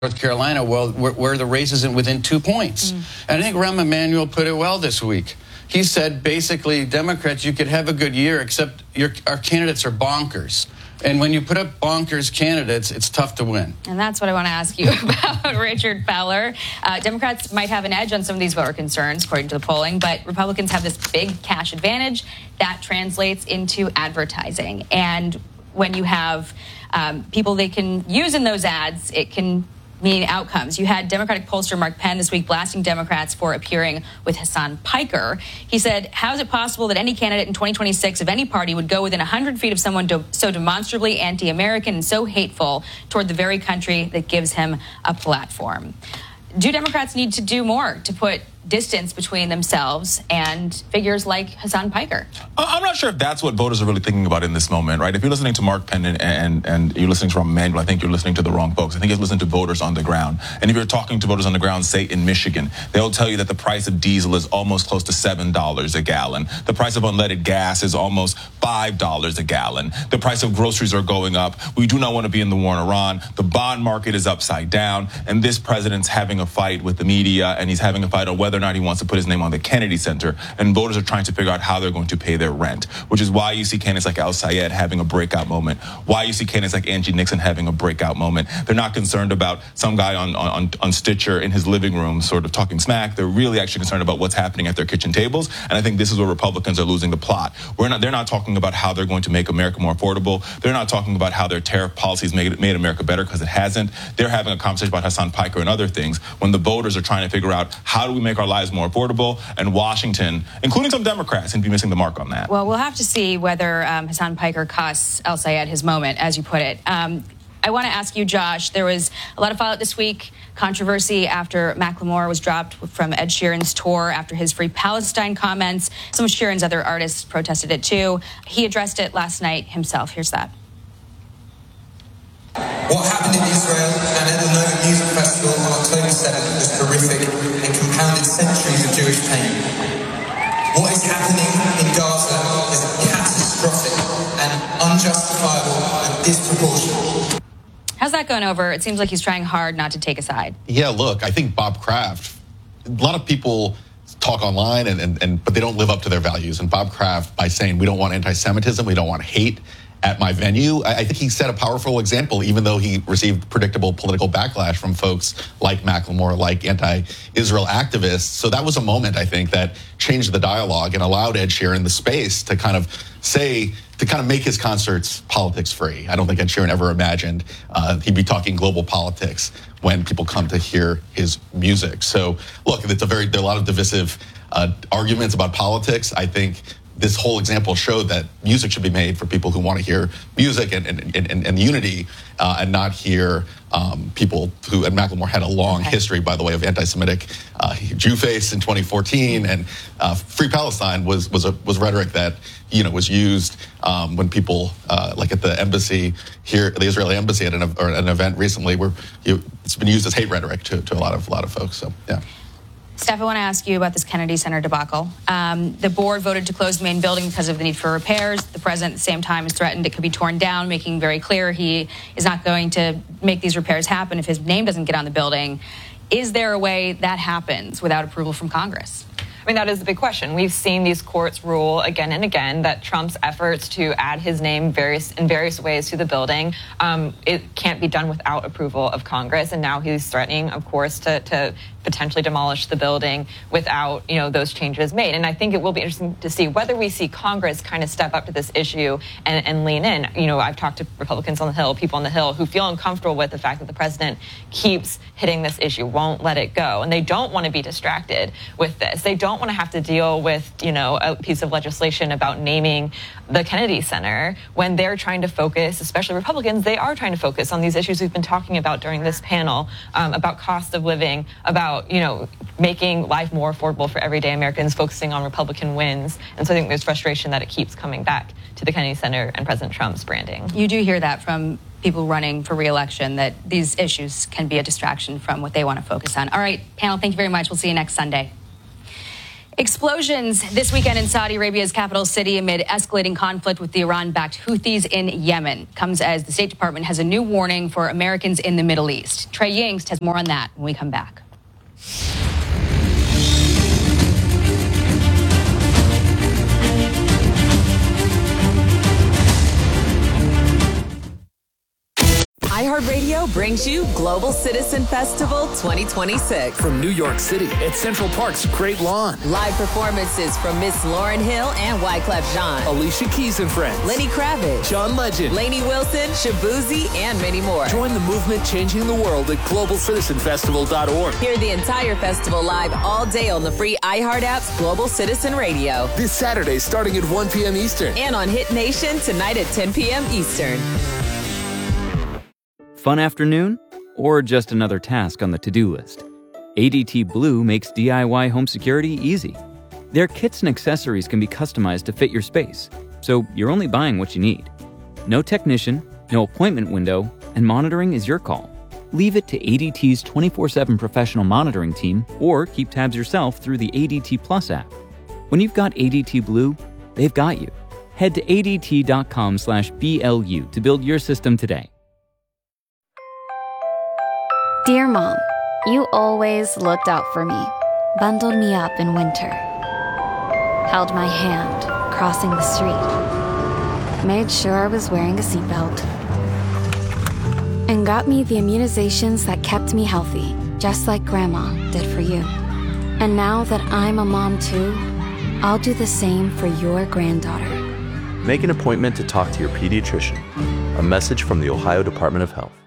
North Carolina, well, where the race isn't within 2 points. And I think Rahm Emanuel put it well this week. He said, basically, Democrats, you could have a good year, except our candidates are bonkers. And when you put up bonkers candidates, it's tough to win. And that's what I want to ask you about, Richard Fowler. Democrats might have an edge on some of these voter concerns, according to the polling, but Republicans have this big cash advantage that translates into advertising. And when you have people they can use in those ads, it can mean outcomes. You had Democratic pollster Mark Penn this week blasting Democrats for appearing with Hasan Piker. He said, how is it possible that any candidate in 2026 of any party would go within 100 feet of someone so demonstrably anti-American and so hateful toward the very country that gives him a platform? Do Democrats need to do more to put distance between themselves and figures like Hasan Piker? I'm not sure if that's what voters are really thinking about in this moment, right? If you're listening to Mark Penn and you're listening to Rahm Emanuel, I think you're listening to the wrong folks. I think you're listening to voters on the ground. And if you're talking to voters on the ground, say in Michigan, they'll tell you that the price of diesel is almost close to $7 a gallon. The price of unleaded gas is almost $5 a gallon. The price of groceries are going up. We do not want to be in the war in Iran. The bond market is upside down. And this president's having a fight with the media, and he's having a fight on whether or not he wants to put his name on the Kennedy Center, and voters are trying to figure out how they're going to pay their rent, which is why you see candidates like Al Sayed having a breakout moment, why you see candidates like Angie Nixon having a breakout moment. They're not concerned about some guy on Stitcher in his living room sort of talking smack. They're really actually concerned about what's happening at their kitchen tables, and I think this is where Republicans are losing the plot. They're not talking about how they're going to make America more affordable. They're not talking about how their tariff policies made America better, because it hasn't. They're having a conversation about Hasan Piker and other things, when the voters are trying to figure out how do we make our lives more affordable, and Washington, including some Democrats, seem to be missing the mark on that. Well, we'll have to see whether Hasan Piker costs Al Sayed his moment, as you put it. I want to ask you, Josh, there was a lot of fallout this week, controversy after Macklemore was dropped from Ed Sheeran's tour after his Free Palestine comments. Some of Sheeran's other artists protested it too. He addressed it last night himself. Here's that. What happened in Israel and at the Nova Music Festival on October 7th was horrific and compounded centuries of Jewish pain. What is happening in Gaza is catastrophic and unjustifiable and disproportionate. How's that going over? It seems like he's trying hard not to take a side. Yeah, look, I think Bob Kraft, a lot of people talk online but they don't live up to their values. And Bob Kraft, by saying we don't want anti-Semitism, we don't want hate at my venue, I think he set a powerful example, even though he received predictable political backlash from folks like Macklemore, like anti-Israel activists. So that was a moment, I think, that changed the dialogue and allowed Ed Sheeran the space to kind of make his concerts politics free. I don't think Ed Sheeran ever imagined he'd be talking global politics when people come to hear his music. So look, there are a lot of divisive arguments about politics. I think this whole example showed that music should be made for people who want to hear music and unity, and not hear people who, and Macklemore had a long history, by the way, of anti-Semitic Jewface in 2014, and Free Palestine was rhetoric that was used when people like at the embassy here, the Israeli embassy, at an event recently, where it's been used as hate rhetoric to a lot of folks. So yeah. Steph, I want to ask you about this Kennedy Center debacle. The board voted to close the main building because of the need for repairs. The president at the same time has threatened it could be torn down, making very clear he is not going to make these repairs happen if his name doesn't get on the building. Is there a way that happens without approval from Congress? I mean, that is the big question. We've seen these courts rule again and again that Trump's efforts to add his name in various ways to the building, it can't be done without approval of Congress. And now he's threatening, of course, to potentially demolish the building without, those changes made. And I think it will be interesting to see whether we see Congress kind of step up to this issue and lean in. I've talked to Republicans on the Hill, people on the Hill, who feel uncomfortable with the fact that the president keeps hitting this issue, won't let it go. And they don't want to be distracted with this. They don't want to have to deal with, a piece of legislation about naming the Kennedy Center when they're trying to focus, especially Republicans, they are trying to focus on these issues we've been talking about during this panel, about cost of living, about, making life more affordable for everyday Americans, focusing on Republican wins. And so I think there's frustration that it keeps coming back to the Kennedy Center and President Trump's branding. You do hear that from people running for re-election, that these issues can be a distraction from what they want to focus on. All right, panel, thank you very much. We'll see you next Sunday. Explosions this weekend in Saudi Arabia's capital city amid escalating conflict with the Iran-backed Houthis in Yemen comes as the State Department has a new warning for Americans in the Middle East. Trey Yingst has more on that when we come back. iHeartRadio brings you Global Citizen Festival 2026. From New York City at Central Park's Great Lawn. Live performances from Miss Lauryn Hill and Wyclef Jean. Alicia Keys and Friends. Lenny Kravitz. John Legend. Lainey Wilson, Shabuzi, and many more. Join the movement changing the world at globalcitizenfestival.org. Hear the entire festival live all day on the free iHeart app's Global Citizen Radio. This Saturday starting at 1 p.m. Eastern. And on Hit Nation tonight at 10 p.m. Eastern. Fun afternoon? Or just another task on the to-do list? ADT Blue makes DIY home security easy. Their kits and accessories can be customized to fit your space, so you're only buying what you need. No technician, no appointment window, and monitoring is your call. Leave it to ADT's 24/7 professional monitoring team or keep tabs yourself through the ADT Plus app. When you've got ADT Blue, they've got you. Head to ADT.com/BLU to build your system today. Dear Mom, you always looked out for me, bundled me up in winter, held my hand crossing the street, made sure I was wearing a seatbelt, and got me the immunizations that kept me healthy, just like Grandma did for you. And now that I'm a mom too, I'll do the same for your granddaughter. Make an appointment to talk to your pediatrician. A message from the Ohio Department of Health.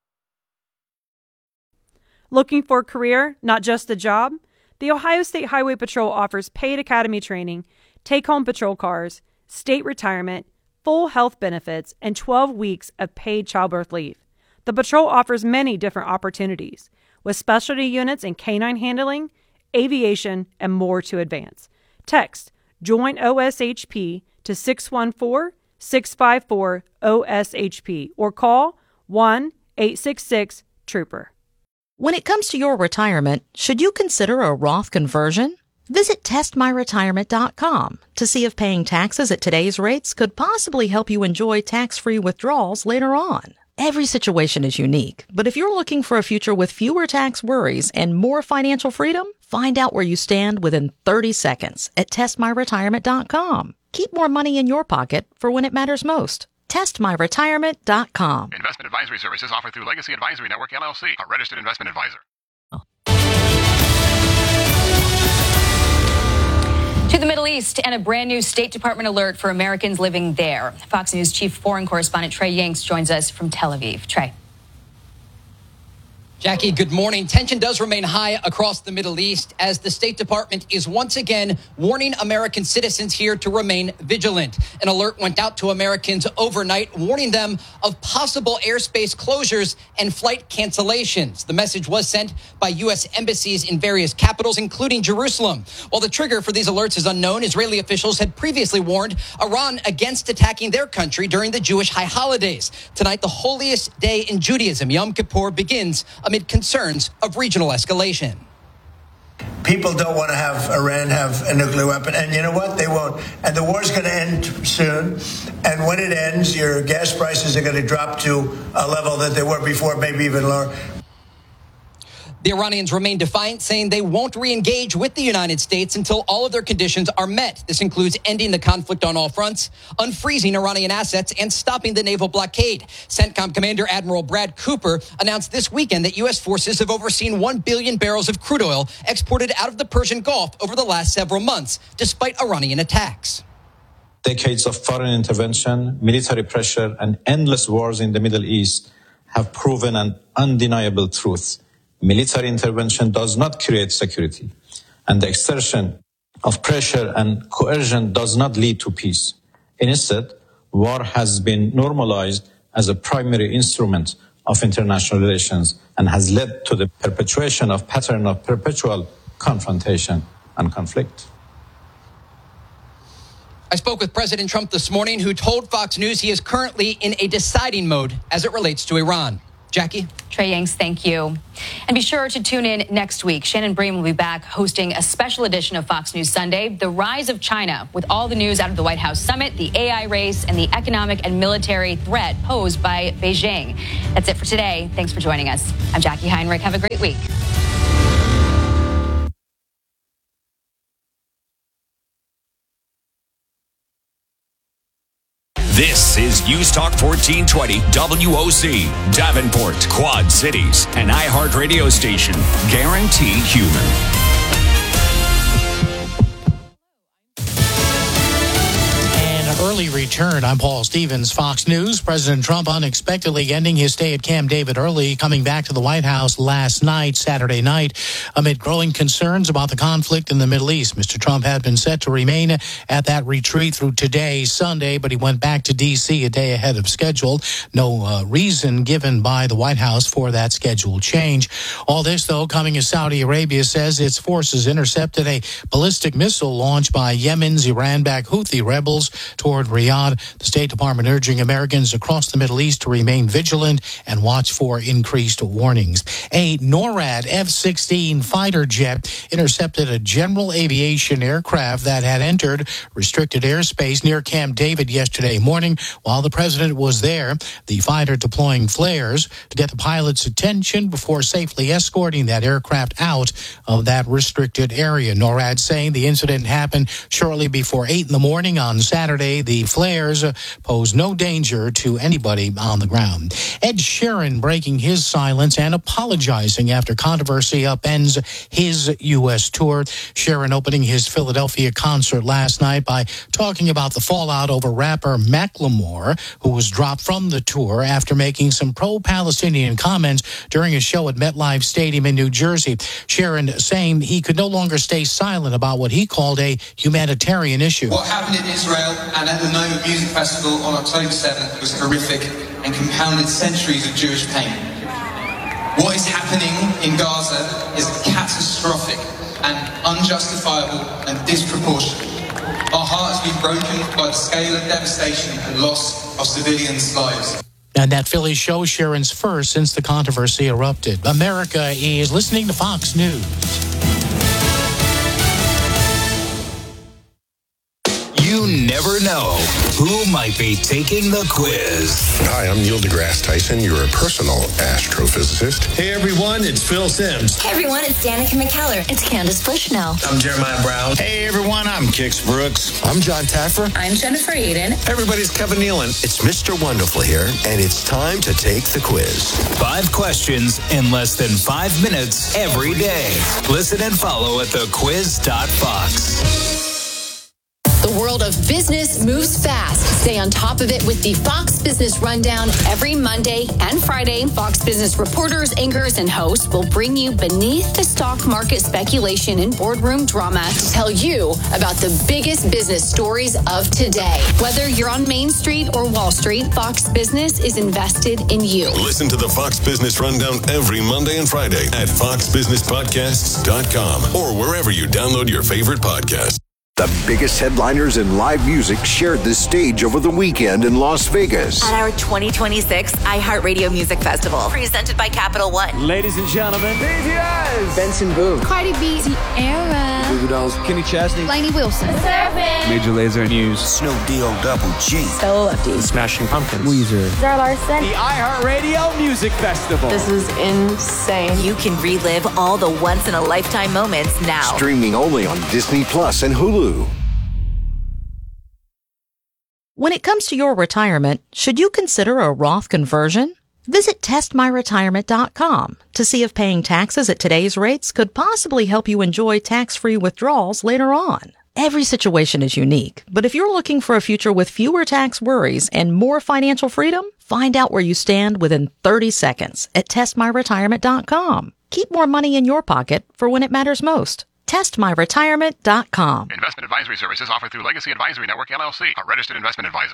Looking for a career, not just a job? The Ohio State Highway Patrol offers paid academy training, take-home patrol cars, state retirement, full health benefits, and 12 weeks of paid childbirth leave. The patrol offers many different opportunities, with specialty units in canine handling, aviation, and more to advance. Text JOIN OSHP to 614-654-OSHP or call 1-866-TROOPER. When it comes to your retirement, should you consider a Roth conversion? Visit testmyretirement.com to see if paying taxes at today's rates could possibly help you enjoy tax-free withdrawals later on. Every situation is unique, but if you're looking for a future with fewer tax worries and more financial freedom, find out where you stand within 30 seconds at testmyretirement.com. Keep more money in your pocket for when it matters most. testmyretirement.com. Investment advisory services offered through Legacy Advisory Network, LLC, a registered investment advisor. To the Middle East and a brand new State Department alert for Americans living there. Fox News chief foreign correspondent Trey Yingst joins us from Tel Aviv. Trey. Jackie, good morning. Tension does remain high across the Middle East as the State Department is once again warning American citizens here to remain vigilant. An alert went out to Americans overnight, warning them of possible airspace closures and flight cancellations. The message was sent by U.S. embassies in various capitals, including Jerusalem. While the trigger for these alerts is unknown, Israeli officials had previously warned Iran against attacking their country during the Jewish high holidays. Tonight, the holiest day in Judaism, Yom Kippur, begins amid concerns of regional escalation. People don't want to have Iran have a nuclear weapon, and you know what? They won't. And the war's going to end soon. And when it ends, your gas prices are going to drop to a level that they were before, maybe even lower. The Iranians remain defiant, saying they won't re-engage with the United States until all of their conditions are met. This includes ending the conflict on all fronts, unfreezing Iranian assets, and stopping the naval blockade. CENTCOM Commander Admiral Brad Cooper announced this weekend that U.S. forces have overseen 1 billion barrels of crude oil exported out of the Persian Gulf over the last several months, despite Iranian attacks. Decades of foreign intervention, military pressure, and endless wars in the Middle East have proven an undeniable truth. Military intervention does not create security, and the exertion of pressure and coercion does not lead to peace. Instead, war has been normalized as a primary instrument of international relations and has led to the perpetuation of pattern of perpetual confrontation and conflict. I spoke with President Trump this morning, who told Fox News he is currently in a deciding mode as it relates to Iran. Jackie? Trey Yingst, thank you. And And be sure to tune in next week. Shannon Bream will be back hosting a special edition of Fox News Sunday, The Rise of China, with all the news out of the White House summit, the AI race, and the economic and military threat posed by Beijing. That's it for today. Thanks for joining us. I'm Jackie Heinrich. Have a great week. This is News Talk 1420 WOC, Davenport, Quad Cities, an iHeart radio station. Guarantee human. Early return. I'm Paul Stevens, Fox News. President Trump unexpectedly ending his stay at Camp David early, coming back to the White House last night, Saturday night, amid growing concerns about the conflict in the Middle East. Mr. Trump had been set to remain at that retreat through today, Sunday, but he went back to D.C. a day ahead of schedule. No reason given by the White House for that schedule change. All this, though, coming as Saudi Arabia says its forces intercepted a ballistic missile launched by Yemen's Iran-backed Houthi rebels toward Riyadh. The State Department urging Americans across the Middle East to remain vigilant and watch for increased warnings. A NORAD F-16 fighter jet intercepted a general aviation aircraft that had entered restricted airspace near Camp David yesterday morning while the president was there. The fighter deploying flares to get the pilot's attention before safely escorting that aircraft out of that restricted area. NORAD saying the incident happened shortly before 8 in the morning on Saturday. The flares pose no danger to anybody on the ground. Ed Sheeran breaking his silence and apologizing after controversy upends his U.S. tour. Sheeran opening his Philadelphia concert last night by talking about the fallout over rapper Macklemore, who was dropped from the tour after making some pro-Palestinian comments during a show at MetLife Stadium in New Jersey. Sheeran saying he could no longer stay silent about what he called a humanitarian issue. What happened in Israel and at the Noma Music Festival on October 7th was horrific and compounded centuries of Jewish pain. What is happening in Gaza is catastrophic and unjustifiable and disproportionate. Our hearts have been broken by the scale of devastation and loss of civilians' lives. And that Philly show Sheeran's first since the controversy erupted. America is listening to Fox News. You never know who might be taking the quiz. Hi, I'm Neil deGrasse Tyson, your personal astrophysicist. Hey everyone, it's Phil Simms. Hey everyone, it's Danica McKellar. It's Candace Bushnell. I'm Jeremiah Brown. Hey everyone, I'm Kix Brooks. I'm John Taffer. I'm Jennifer Aiden. Everybody's Kevin Nealon. It's Mr. Wonderful here, and it's time to take the quiz. 5 questions in less than 5 minutes every day. Listen and follow at thequiz.fox. The world of business moves fast. Stay on top of it with the Fox Business Rundown every Monday and Friday. Fox Business reporters, anchors, and hosts will bring you beneath the stock market speculation and boardroom drama to tell you about the biggest business stories of today. Whether you're on Main Street or Wall Street, Fox Business is invested in you. Listen to the Fox Business Rundown every Monday and Friday at foxbusinesspodcasts.com or wherever you download your favorite podcast. The biggest headliners in live music shared the stage over the weekend in Las Vegas. At our 2026 iHeartRadio Music Festival, presented by Capital One. Ladies and gentlemen, BTS, Benson Boone, Cardi B, Sierra, Goo Goo Dolls, Kenny Chesney, Lainey Wilson, Major Lazer, News, Snoop D-O-double-G, Stella Lefty, Smashing Pumpkins, Weezer, Zara Larson, the iHeartRadio Music Festival. This is insane. You can relive all the once-in-a-lifetime moments now. Streaming only on Disney Plus and Hulu. When it comes to your retirement, should you consider a Roth conversion? Visit testmyretirement.com to see if paying taxes at today's rates could possibly help you enjoy tax-free withdrawals later on. Every situation is unique, but if you're looking for a future with fewer tax worries and more financial freedom, find out where you stand within 30 seconds at testmyretirement.com. Keep more money in your pocket for when it matters most. TestMyRetirement.com. Investment advisory services offered through Legacy Advisory Network, LLC, a registered investment advisor.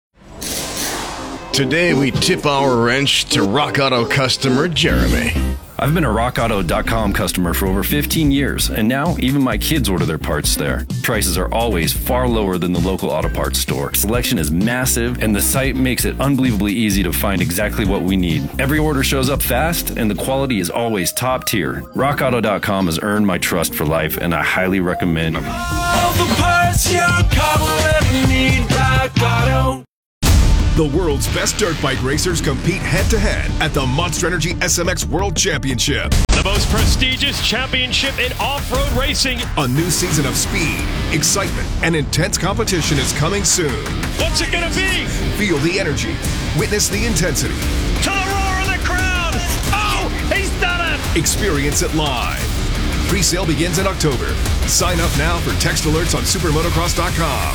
Today we tip our wrench to Rock Auto customer Jeremy. I've been a RockAuto.com customer for over 15 years, and now even my kids order their parts there. Prices are always far lower than the local auto parts store. Selection is massive, and the site makes it unbelievably easy to find exactly what we need. Every order shows up fast, and the quality is always top tier. RockAuto.com has earned my trust for life, and I highly recommend it. All the parts your car will ever need, Rock Auto. The world's best dirt bike racers compete head-to-head at the Monster Energy SMX World Championship. The most prestigious championship in off-road racing. A new season of speed, excitement, and intense competition is coming soon. What's it gonna be? Feel the energy. Witness the intensity. To the roar of the crowd! Oh, he's done it! Experience it live. Pre-sale begins in October. Sign up now for text alerts on supermotocross.com.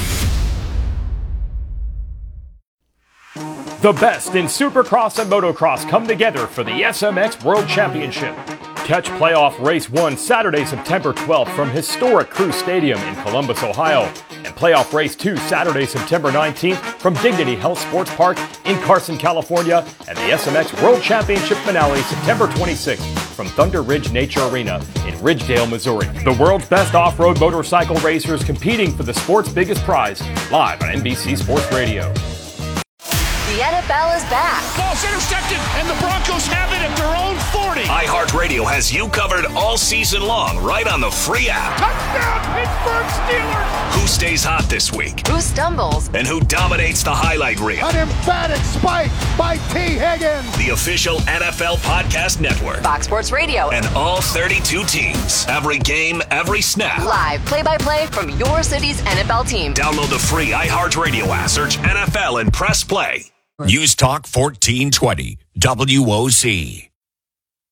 The best in Supercross and Motocross come together for the SMX World Championship. Catch Playoff Race 1 Saturday, September 12th from historic Crew Stadium in Columbus, Ohio. And Playoff Race 2 Saturday, September 19th from Dignity Health Sports Park in Carson, California. And the SMX World Championship finale September 26th from Thunder Ridge Nature Arena in Ridgedale, Missouri. The world's best off-road motorcycle racers competing for the sport's biggest prize, live on NBC Sports Radio. The NFL is back. Ball's intercepted, and the Broncos have it at their own 40. iHeartRadio has you covered all season long, right on the free app. Touchdown, Pittsburgh Steelers! Who stays hot this week? Who stumbles? And who dominates the highlight reel? An emphatic spike by T. Higgins. The official NFL podcast network. Fox Sports Radio. And all 32 teams. Every game, every snap. Live play-by-play from your city's NFL team. Download the free iHeartRadio app, search NFL, and press play. News Talk 1420, WOC.